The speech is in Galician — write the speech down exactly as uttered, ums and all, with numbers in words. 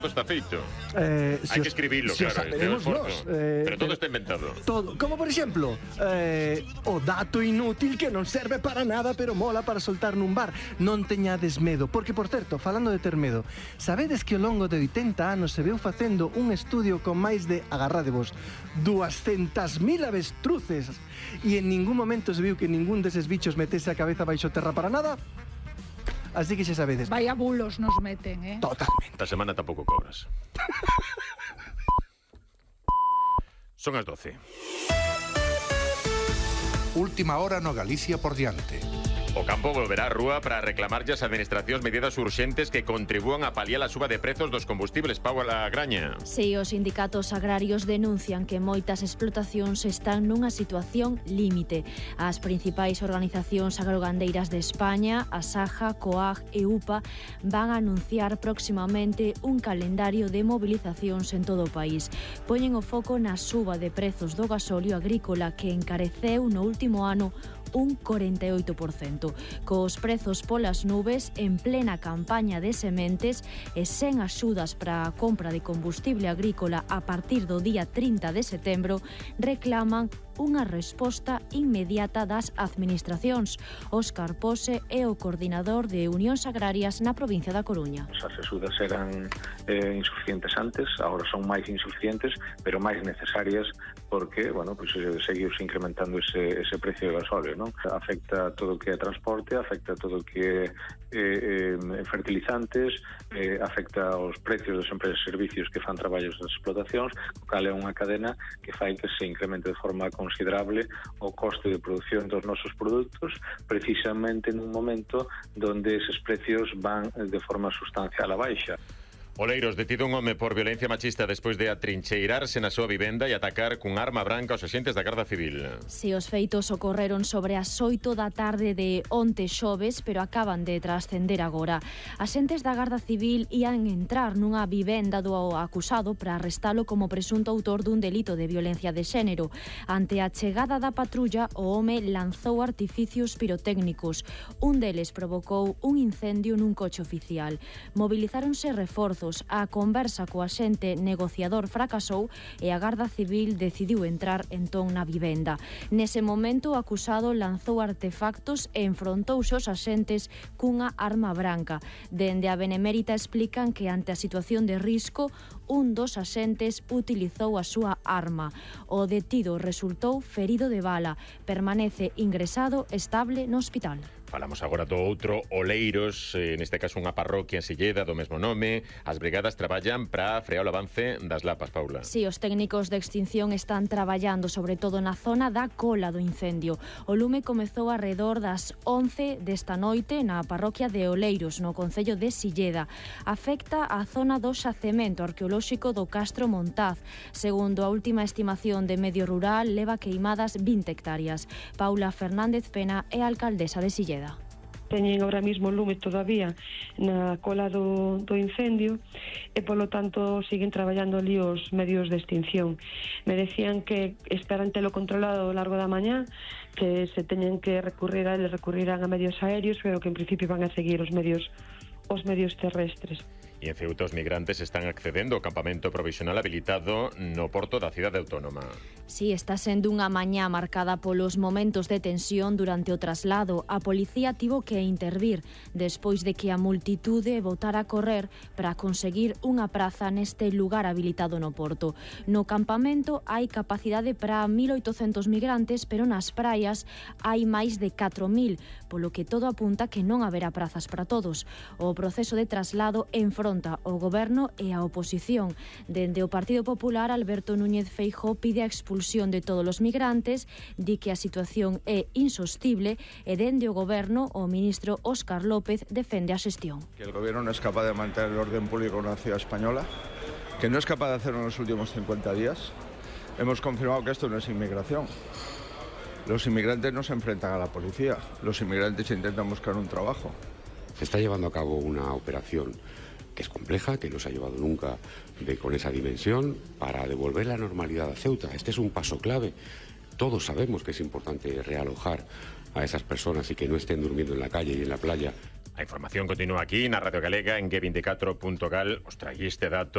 Está feito. Eh, Hai que escribilo, si claro, este é o esforzo. Eh, pero todo está inventado. Todo, como por exemplo, eh, o dato inútil que non serve para nada, pero mola para soltar nun bar. Non teñades medo, porque por certo, falando de ter medo, sabedes que ao longo de oitenta anos se veu facendo un estudio con máis de, agarradevos, duascentas mil avestruces, e en ningún momento se viu que ningún deses bichos metese a cabeza baixo terra para nada? Así que xa sabedes. Vaya bulos nos meten, eh? Totalmente. Esta semana tampouco cobras. Son as doce. Última hora no Galicia por diante. O campo volverá á rúa para reclamarlle ás administracións medidas urxentes que contribúan a paliar a suba de prezos dos combustibles. Pau a Graña. Si, os sindicatos agrarios denuncian que moitas explotacións están nunha situación límite. As principais organizacións agrogandeiras de España, a SAJA, COAG e UPA, van a anunciar próximamente un calendario de movilizacións en todo o país. Poñen o foco na suba de prezos do gasóleo agrícola que encareceu no último ano un corenta e oito por cento. Cos prezos polas nubes, en plena campaña de sementes e sen axudas para a compra de combustible agrícola a partir do día trinta de setembro, reclaman unha resposta inmediata das administracións. Óscar Pose é o coordinador de Unións Agrarias na provincia da Coruña. As axudas eran eh, insuficientes antes, agora son máis insuficientes, pero máis necesarias porque, bueno, pues, seguiuse incrementando ese, ese precio de gasóleo, non? Afecta todo o que é transporte, afecta todo o que é eh, eh, fertilizantes, eh, afecta aos precios das empresas e servicios que fan traballos das explotacións, o cal é unha cadena que fai que se incremente de forma considerable o coste de produción dos nosos produtos, precisamente nun momento donde eses precios van de forma sustancial a baixa. Oleiros, detido un home por violencia machista despois de atrincheirarse na súa vivenda e atacar cun arma branca aos axentes da Garda Civil. Si, os feitos ocorreron sobre as oito da tarde de onte xoves, pero acaban de trascender agora. Axentes da Garda Civil ían entrar nunha vivenda do acusado para arrestalo como presunto autor dun delito de violencia de xénero. Ante a chegada da patrulla, o home lanzou artificios pirotécnicos. Un deles provocou un incendio nun coche oficial. Movilizáronse reforzos. A conversa co axente negociador fracasou e a Garda Civil decidiu entrar entón na vivenda. Nese momento, o acusado lanzou artefactos e enfrontouse aos axentes cunha arma branca. Dende a Benemérita explican que ante a situación de risco, un dos axentes utilizou a súa arma. O detido resultou ferido de bala. Permanece ingresado estable no hospital. Falamos agora do outro Oleiros, eh, neste caso unha parroquia en Silleda do mesmo nome. As brigadas traballan para frear o avance das lapas, Paula. Si, os técnicos de extinción están traballando sobre todo na zona da cola do incendio. O lume comezou arredor das once desta noite na parroquia de Oleiros, no concello de Silleda. Afecta a zona do xacemento arqueolóxico do Castro Montaz. Segundo a última estimación de Medio Rural, leva queimadas vinte hectáreas. Paula Fernández Pena é alcaldesa de Silleda. Teñen ahora mismo lume todavía na cola do, do incendio e, polo tanto, siguen traballando ali os medios de extinción. Me decían que esperan telo controlado ao largo da mañá, que se teñen que recurrir a eles, recurrirán a medios aéreos, pero que en principio van a seguir os medios os medios terrestres. E en Ceuta os migrantes están accedendo ao campamento provisional habilitado no porto da cidade autónoma. Si, está sendo unha mañá marcada polos momentos de tensión durante o traslado. A policía tivo que intervir despois de que a multitude botara a correr para conseguir unha praza neste lugar habilitado no porto. No campamento hai capacidade para mil oitocentos migrantes, pero nas praias hai máis de catro mil, polo que todo apunta que non haberá prazas para todos. O proceso de traslado enfronta o Goberno e a oposición. Dende o Partido Popular, Alberto Núñez Feijóo pide a expulsión de todos os migrantes, di que a situación é insostible e dende o Goberno o ministro Óscar López defende a xestión. Que el Gobierno no es capaz de mantener el orden público en la ciudad española, que no es capaz de hacerlo en los últimos cincuenta días. Hemos confirmado que esto no es inmigración. Los inmigrantes no se enfrentan a la policía, los inmigrantes intentan buscar un trabajo. Se está llevando a cabo una operación que es compleja, que no se ha llevado nunca de, con esa dimensión, para devolver la normalidad a Ceuta. Este es un paso clave. Todos sabemos que es importante realojar a esas personas y que no estén durmiendo en la calle y en la playa. A información continúa aquí na Radio Galega en G veinticuatro punto gal. Os traí este dato.